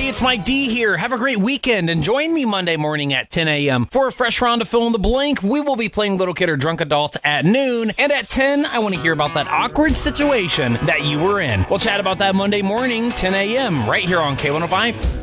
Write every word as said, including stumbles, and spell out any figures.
everybody, it's Mike D here. Have a great weekend and join me Monday morning at ten a.m. for a fresh round of Fill in the Blank. We will be playing Little Kid or Drunk Adult at noon, and at ten, I want to hear about that awkward situation that you were in. We'll chat about that Monday morning, ten a.m. right here on K one oh five.